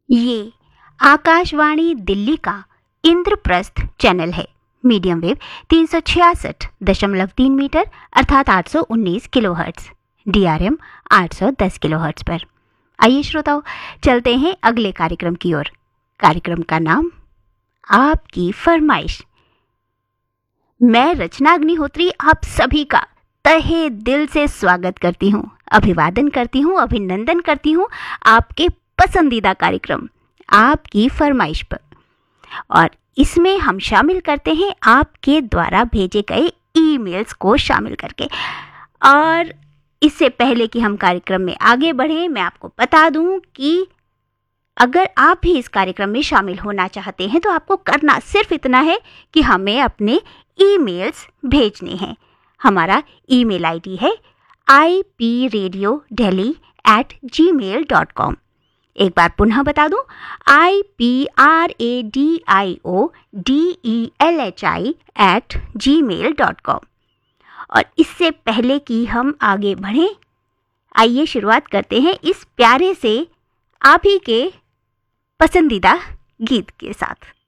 ये आकाशवाणी दिल्ली का इंद्रप्रस्थ चैनल है। मीडियम वेव 366.3 मीटर अर्थात 819 किलोहर्ट्ज, DRM 810 किलोहर्ट्ज पर। आइए श्रोताओ, चलते हैं अगले कार्यक्रम की ओर। कार्यक्रम का नाम आपकी फरमाइश। मैं रचना अग्निहोत्री आप सभी का तहे दिल से स्वागत करती हूँ, अभिवादन करती हूँ, अभिनंदन करती हूँ आपके पसंदीदा कार्यक्रम आपकी फरमाइश पर। और इसमें हम शामिल करते हैं आपके द्वारा भेजे गए ईमेल्स को शामिल करके। और इससे पहले कि हम कार्यक्रम में आगे बढ़ें, मैं आपको बता दूं कि अगर आप भी इस कार्यक्रम में शामिल होना चाहते हैं तो आपको करना सिर्फ इतना है कि हमें अपने ईमेल्स भेजने हैं। हमारा ईमेल आईडी है ipradio.delhi@gmail.com। एक बार पुनः बता दूं, ipradio.delhi@gmail.com। और इससे पहले कि हम आगे बढ़ें, आइए शुरुआत करते हैं इस प्यारे से आप ही के पसंदीदा गीत के साथ।